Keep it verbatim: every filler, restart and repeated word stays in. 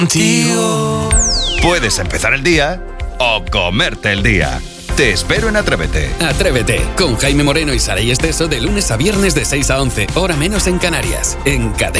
Tío. Puedes empezar el día o comerte el día. Te espero en Atrévete. Atrévete, con Jaime Moreno y Saray Esteso de lunes a viernes de seis a once, hora menos en Canarias, en Cadena.